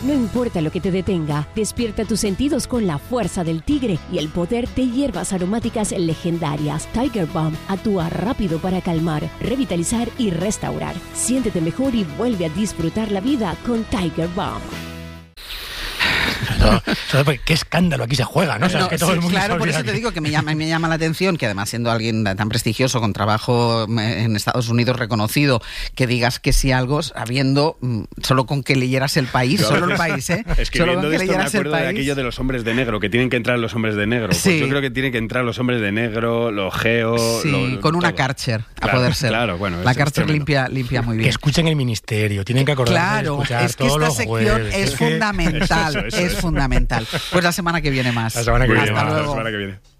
No importa lo que te detenga, despierta tus sentidos con la fuerza del tigre y el poder de hierbas aromáticas legendarias. Tiger Balm actúa rápido para calmar, revitalizar y restaurar. Siéntete mejor y vuelve a disfrutar la vida con Tiger Balm. Qué escándalo aquí se juega, ¿no? O sea, No, es que todo sí, el mundo claro, por eso te digo que me llama la atención que además siendo alguien tan prestigioso con trabajo en Estados Unidos reconocido, que digas que sí algo, habiendo solo con que leyeras El País, solo El País, ¿eh? Es que solo viendo con que de esto me leyeras El acuerdo de País. aquello de los hombres de negro, que tienen que entrar los hombres de negro. Pues Sí. yo creo que tienen que entrar los hombres de negro, los geos... Sí, con una todo. Karcher, a Claro, poder ser. claro, bueno, la es Karcher tremendo. limpia muy bien. Que escuchen el ministerio, tienen que acordarse de Claro, escuchar es que todos esta los sección jueves. es fundamental, Eso es fundamental. Pues la semana que viene más. La semana que viene Hasta más. luego. La semana que viene.